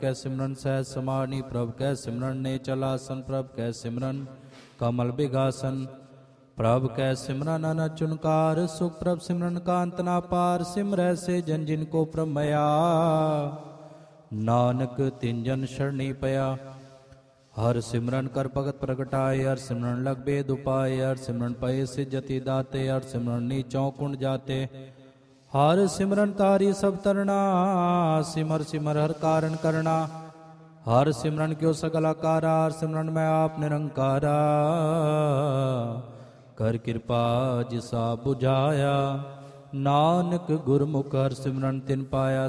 ਕੈ ਸਿਮਰਨ ਸਹਿਜ ਸਮਾਨੀ ਪ੍ਰਭ ਕੈ ਸਿਮਰਨ ਨੇ ਚਲਾਸਨ ਪ੍ਰਭ ਕੈ ਸਿਮਰਨ ਕਮਲ ਬਿਗਾਸਨ ਪ੍ਰਭ ਕੈ ਸਿਮਰਨ ਅਨੰਤ ਚੁਨਕਾਰ ਸੁਖ ਪ੍ਰਭ ਸਿਮਰਨ ਕਾਂਤ ਨਾ ਪਾਰ ਸਿਮਰੈ ਸੇ ਜਨ ਜਿਨ ਕੋ ਪ੍ਰਮਇਆ ਨਾਨਕ ਤਿਨ ਜਨ ਸ਼ਰਣੀ ਪਿਆ ਹਰ ਸਿਮਰਨ ਕਰ ਭਗਤ ਪ੍ਰਗਟਾਏ ਹਰ ਸਿਮਰਨ ਲਗ ਬੇਦ ਉਪਾਏ ਹਰ ਸਿਮਰਨ ਪਏ ਸਿਜਤੀ ਦਾਤੇ ਹਰ ਸਿਮਰਨ ਨੀਚੋਂ ਕੁੰਡ ਜਾਤੇ ਹਰ ਸਿਮਰਨ ਤਾਰੀ ਸਭ ਤਰਣਾ ਸਿਮਰ ਸਿਮਰ ਹਰ ਕਾਰਨ ਕਰਨਾ ਹਰ ਸਿਮਰਨ ਕਿਉ ਸਗਲ ਆਕਾਰਾ ਹਰ ਸਿਮਰਨ ਮੈਂ ਆਪ ਨਿਰੰਕਾਰਾ ਕਰ ਕਿਰਪਾ ਜਿਸਾ 부ਝਾਇਆ ਨਾਨਕ ਗੁਰਮੁਖ ਹਰ ਸਿਮਰਨ ਤਿਨ ਪਾਇਆ